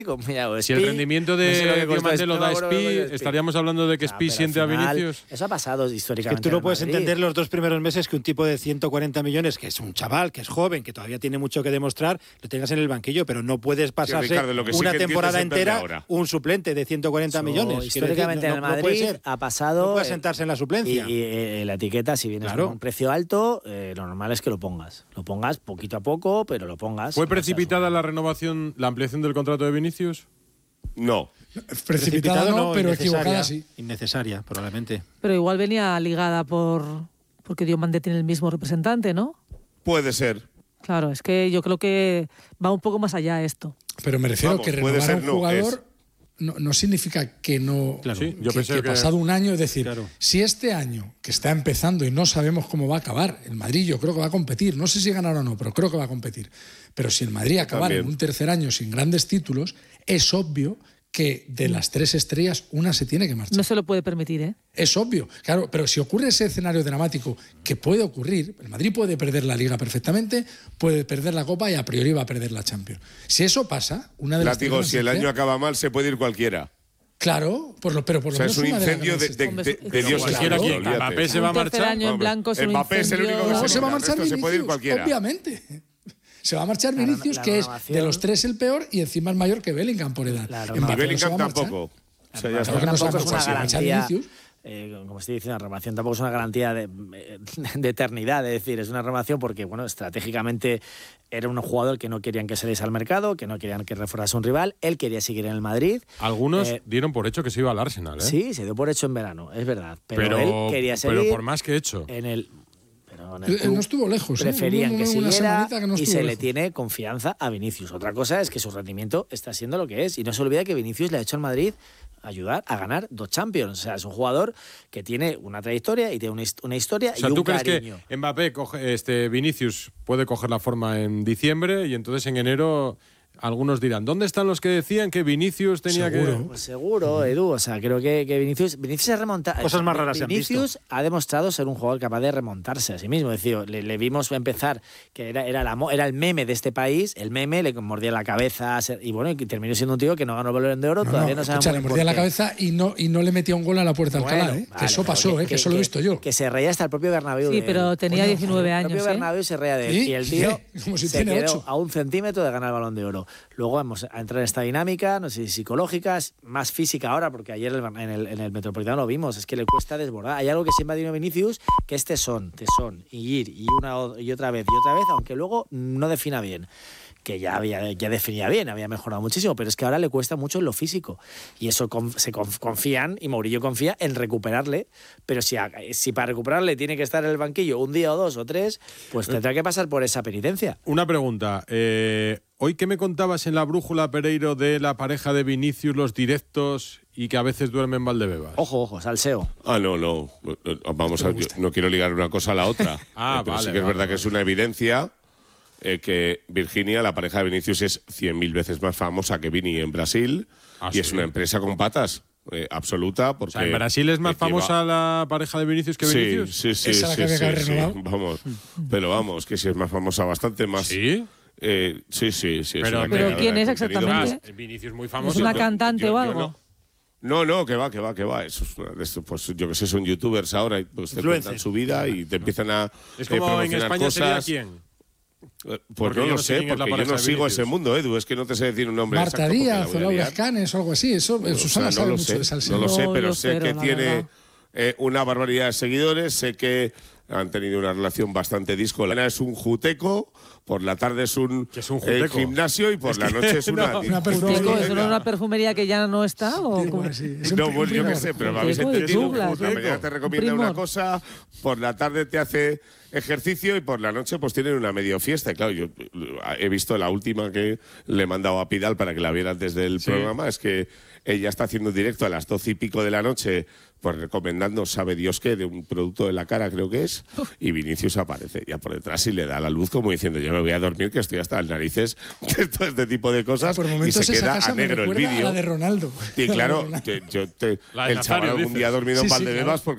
Si el rendimiento de Diamante lo da Espi, estaríamos hablando de que Espi siente a Vinicius. Eso ha pasado históricamente. Es que tú no puedes entender los 2 primeros meses que un tipo de 140 millones, que es un chaval, que es joven, que todavía tiene mucho que demostrar, lo tengas en el banquillo, pero no puedes pasarse Ricardo, una temporada entera un suplente de 140 millones. Históricamente en el Madrid ha pasado. No puede sentarse en la suplencia. Y la etiqueta, si vienes con un precio alto, lo normal es que lo pongas. Lo pongas poquito a poco, pero lo pongas. ¿Fue precipitada la renovación, la ampliación del contrato de Vinicius? No. Precipitada no, pero equivocada sí. Innecesaria, probablemente. Pero igual venía ligada porque Diomande tiene el mismo representante, ¿no? Puede ser. Claro, es que yo creo que va un poco más allá esto. Pero me refiero que renovar a un jugador no significa que no. Claro, sí, yo pensé que pasado un año, es decir, si este año, que está empezando y no sabemos cómo va a acabar, el Madrid yo creo que va a competir, no sé si ganará o no, pero creo que va a competir. Pero si el Madrid acabara en un tercer año sin grandes títulos, es obvio que de las 3 estrellas una se tiene que marchar. No se lo puede permitir, ¿eh? Es obvio, claro, pero si ocurre ese escenario dramático que puede ocurrir, el Madrid puede perder la Liga perfectamente, puede perder la Copa y a priori va a perder la Champions. Si eso pasa, una de las Látigo, si el año acaba mal, se puede ir cualquiera. Claro, pero por lo menos es un incendio de Dios. Cualquiera que Mbappé se va a marchar. Año en blanco Mbappé es el único que se va a marchar. Se puede ir cualquiera. Obviamente. Se va a marchar Vinicius, que es de los 3 el peor y encima es mayor que Bellingham por edad. Y Bellingham tampoco. Tampoco es una garantía. Como estoy diciendo, la renovación tampoco es una garantía de eternidad, es decir, es una renovación porque, bueno, estratégicamente era un jugador que no querían que saliese al mercado, que no querían que reforzase un rival, él quería seguir en el Madrid. Algunos dieron por hecho que se iba al Arsenal, ¿eh? Sí, se dio por hecho en verano, es verdad, pero él quería seguir. Pero por más que hecho. No estuvo lejos. Preferían que siguiera y se lejos. le tiene confianza a Vinicius. Otra cosa es que su rendimiento está siendo lo que es. Y no se olvida que Vinicius le ha hecho al Madrid ayudar a ganar 2 Champions. O sea, es un jugador que tiene una trayectoria y tiene una historia y un cariño. ¿Tú crees que Mbappé, Vinicius puede coger la forma en diciembre y entonces en enero algunos dirán, ¿dónde están los que decían que Vinicius tenía que...? Pues seguro, Edu. O sea, creo que Vinicius se remonta. Cosas más raras Vinicius ha demostrado ser un jugador capaz de remontarse a sí mismo. Es decir, le vimos empezar, que era el meme de este país, el meme le mordía la cabeza y bueno, y terminó siendo un tío que no ganó el Balón de Oro, todavía no sabemos. Le mordía la cabeza y no le metía un gol a la puerta de Alcalá, ¿eh? Que eso pasó, que eso lo he visto yo. Que se reía hasta el propio Bernabéu. Sí, pero tenía 19 años. El propio Bernabéu se reía de él. Y el tío como si se tiene quedó 8. a 1 centímetro de ganar el Balón de Oro. Luego vamos a entrar en esta dinámica, no sé si psicológica, más física ahora, porque ayer en el Metropolitano lo vimos, es que le cuesta desbordar. Hay algo que siempre ha tenido Vinicius, que es tesón, y ir, y otra vez, aunque luego no defina bien. Que ya definía bien, había mejorado muchísimo, pero es que ahora le cuesta mucho en lo físico. Y eso confían, y Mourinho confía en recuperarle, pero si para recuperarle tiene que estar en el banquillo un día o 2 o 3, pues tendrá que pasar por esa penitencia. Una pregunta. Hoy, ¿qué me contabas en la brújula, Pereiro, de la pareja de Vinicius, los directos y que a veces duerme en Valdebebas? Ojo, salseo. No. Vamos a ver, no quiero ligar una cosa a la otra. Pero sí que es verdad que es una evidencia que Virginia, la pareja de Vinicius, es 100.000 veces más famosa que Vini en Brasil y es una empresa con patas. Absoluta, porque... O sea, ¿en Brasil es más famosa la pareja de Vinicius que Vinicius? Sí. Vamos, pero vamos, que sí es más famosa, bastante más. ¿Sí? Sí. ¿Pero quién es exactamente? Vinicius muy famoso. ¿Es una cantante o algo? No, que va. Eso es pues yo que sé, son youtubers ahora y pues te cuentan su vida y te empiezan a es como en España cosas. ¿Sería quién? Pues no lo sé, porque yo no sigo ese mundo, Edu. Es que no te sé decir un nombre Marta exacto. Díaz o Laura Escanes o algo así. Susana sabe mucho de salseo. No lo sé, pero sé que tiene una barbaridad de seguidores. Sé que han tenido una relación bastante díscola. Es un juteco, por la tarde es un gimnasio y por la noche es una perfumería. ¿Es una perfumería que ya no está? ¿O no, yo qué sé, pero me habéis entendido. La mañana te recomienda una cosa, por la tarde te hace ejercicio y por la noche pues tienen una medio fiesta. Y claro, yo he visto la última que le he mandado a Pidal para que la viera antes del programa, es que ella está haciendo directo a las 12 y pico de la noche, pues recomendando sabe Dios qué, de un producto de la cara creo que es, y Vinicius aparece ya por detrás y le da la luz como diciendo yo me voy a dormir que estoy hasta las narices de todo este tipo de cosas y se queda a negro el vídeo. La de Ronaldo. Y claro, el chaval algún día ha dormido en Valdebebas porque